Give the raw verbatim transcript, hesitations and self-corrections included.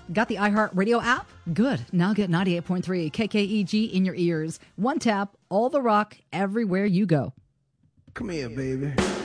Got the iHeartRadio app? Good. Now get ninety-eight point three K K E G in your ears. One tap, all the rock, everywhere you go. Come here, baby.